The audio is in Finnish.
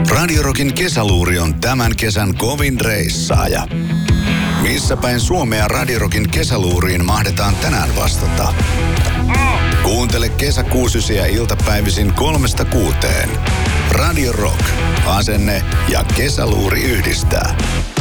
Radio Rockin kesäluuri on tämän kesän kovin reissaaja. Missä päin Suomea Radio Rockin kesäluuriin mahdetaan tänään vastata? Kuuntele kesäkuusysiä iltapäivisin 3-6. Radio Rock. Asenne ja kesäluuri yhdistää.